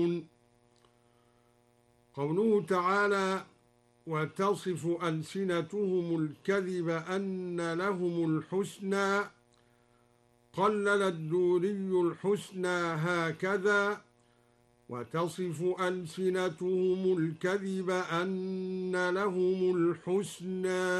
قوله تعالى: وتصف ألسنتهم الكذب أن لهم الحسنى، قلل الدوري الحسنى هكذا: وتصف ألسنتهم الكذب أن لهم الحسنى.